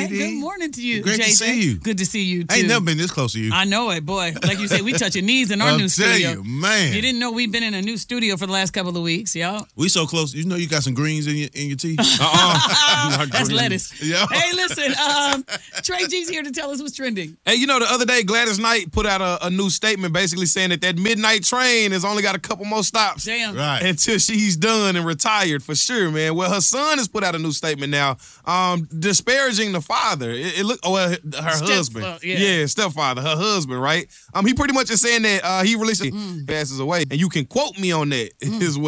Hey, DD. good morning to you, Great JJ. to see you. Good to see you, too. I ain't never been this close to you. I know it, boy. Like you say, we touching knees in our new studio. I'll tell you, man. You didn't know we've been in a new studio for the last couple of weeks, y'all. We so close. You know you got some greens in your tea? That's lettuce. Yeah. Hey, listen, Trey G's here to tell us what's trending. Hey, you know, the other day, Gladys Knight put out a new statement basically saying that midnight train has only got a couple more stops. Damn. Right. Until she's done and retired for sure, man. Well, her son has put out a new statement now, disparaging the father. Her husband. Yeah. Stepfather, her husband, right? He pretty much is saying that he released passes away, and you can quote me on that as well.